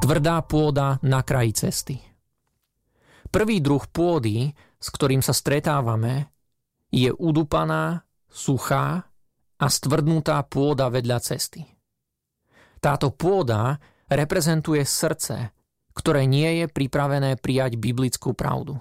Tvrdá pôda na kraji cesty. Prvý druh pôdy, s ktorým sa stretávame, je udupaná, suchá a stvrdnutá pôda vedľa cesty. Táto pôda reprezentuje srdce, ktoré nie je pripravené prijať biblickú pravdu.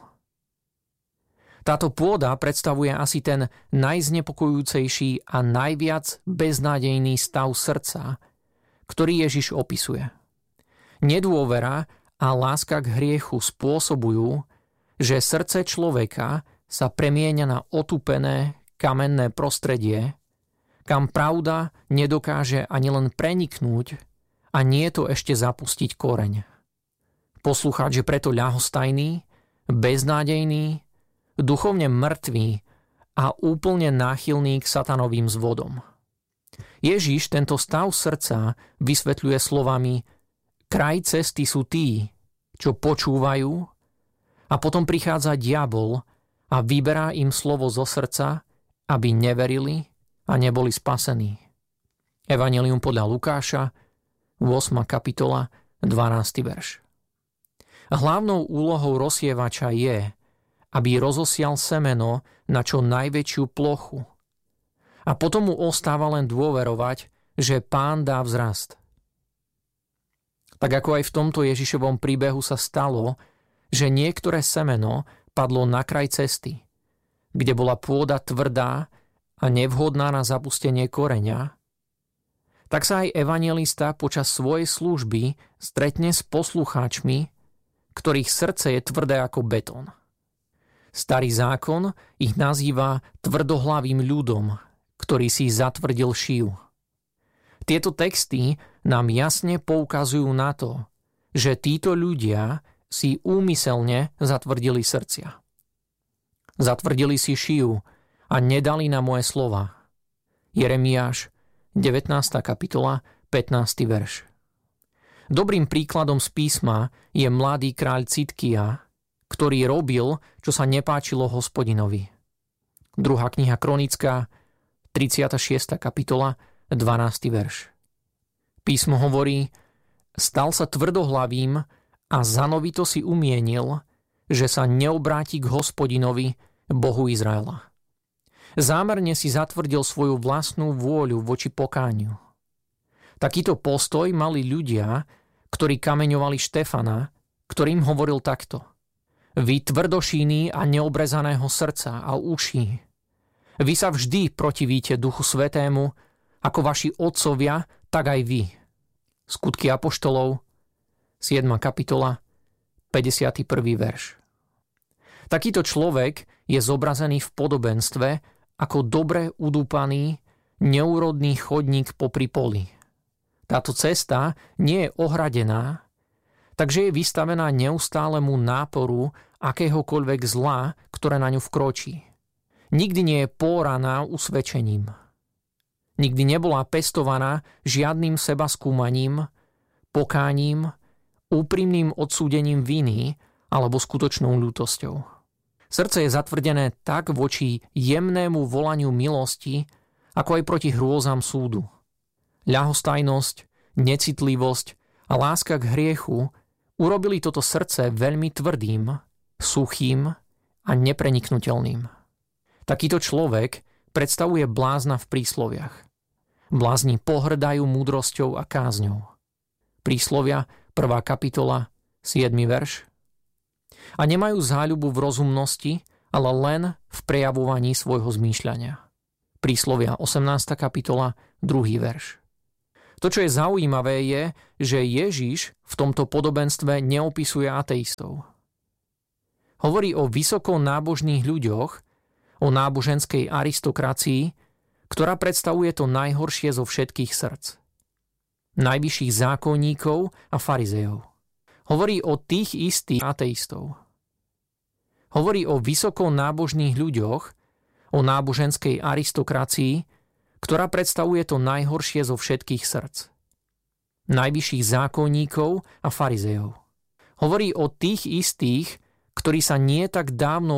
Táto pôda predstavuje asi ten najznepokojujúcejší a najviac beznádejný stav srdca, ktorý Ježiš opisuje. Nedôvera a láska k hriechu spôsobujú, že srdce človeka sa premieňa na otupené, kamenné prostredie, kam pravda nedokáže ani len preniknúť a nie to ešte zapustiť koreň. Poslucháč je preto ľahostajný, beznádejný, duchovne mŕtvý a úplne náchylný k satanovým zvodom. Ježiš tento stav srdca vysvetľuje slovami: kraj cesty sú tí, čo počúvajú, a potom prichádza diabol a vyberá im slovo zo srdca, aby neverili a neboli spasení. Evanjelium podľa Lukáša, 8. kapitola, 12. verš. Hlavnou úlohou rozsievača je, aby rozosial semeno na čo najväčšiu plochu. A potom mu ostáva len dôverovať, že Pán dá vzrast. Tak ako aj v tomto Ježišovom príbehu sa stalo, že niektoré semeno padlo na kraj cesty, kde bola pôda tvrdá a nevhodná na zapustenie koreňa, tak sa aj evanjelista počas svojej služby stretne s poslucháčmi, ktorých srdce je tvrdé ako betón. Starý zákon ich nazýva tvrdohlavým ľudom, ktorý si zatvrdil šíju. Tieto texty nám jasne poukazujú na to, že títo ľudia si úmyselne zatvrdili srdcia. Zatvrdili si šíju a nedali na moje slova. Jeremiáš, 19. kapitola, 15. verš. Dobrým príkladom z písma je mladý kráľ Citkia, ktorý robil, čo sa nepáčilo Hospodinovi. 2. kniha Kronická, 36. kapitola, 12. verš. Písmo hovorí: stal sa tvrdohlavým a zanovito si umienil, že sa neobráti k Hospodinovi, Bohu Izraela. Zámerne si zatvrdil svoju vlastnú vôľu voči pokániu. Takýto postoj mali ľudia, ktorí kameňovali Štefana, ktorým hovoril takto: vy tvrdošíny a neobrezaného srdca a uší, vy sa vždy protivíte Duchu Svätému, ako vaši otcovia, tak aj vy. Skutky apoštolov, 7. kapitola, 51. verš. Takýto človek je zobrazený v podobenstve ako dobre udúpaný, neúrodný chodník popri poli. Táto cesta nie je ohradená, takže je vystavená neustálemu náporu akéhokoľvek zla, ktoré na ňu vkročí. Nikdy nie je póraná usvedčením. Nikdy nebola pestovaná žiadnym sebaskúmaním, pokáním, úprimným odsúdením viny alebo skutočnou ľútosťou. Srdce je zatvrdené tak voči jemnému volaniu milosti, ako aj proti hrôzam súdu. Ľahostajnosť, necitlivosť a láska k hriechu urobili toto srdce veľmi tvrdým, suchým a nepreniknutelným. Takýto človek predstavuje blázna v prísloviach. Blázni pohrdajú múdrosťou a kázňou. Príslovia, 1. kapitola, 7. verš. A nemajú záľubu v rozumnosti, ale len v prejavovaní svojho zmýšľania. Príslovia, 18. kapitola, 2. verš. To, čo je zaujímavé, je, že Ježiš v tomto podobenstve neopisuje ateistov. Hovorí o vysoko nábožných ľuďoch, o náboženskej aristokracii, ktorá predstavuje to najhoršie zo všetkých srdc. Najvyšších zákonníkov a farizejov. Hovorí o tých istých ateistov. Hovorí o vysoko nábožných ľuďoch, o náboženskej aristokracii, ktorá predstavuje to najhoršie zo všetkých srdc. Najvyšších zákonníkov a farizejov. Hovorí o tých istých, ktorí sa nie tak dávno